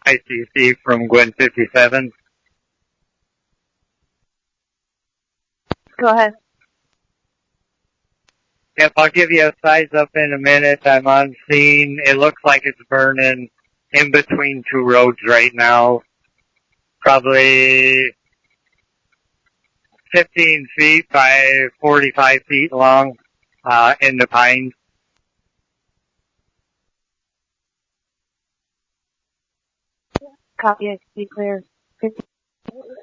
ICC from Gwen 57. Go ahead. Yep, I'll give you a size up in a minute. I'm on scene. It looks like it's burning in between two roads right now. Probably 15 feet by 45 feet long, in the pines. Copy, be clear.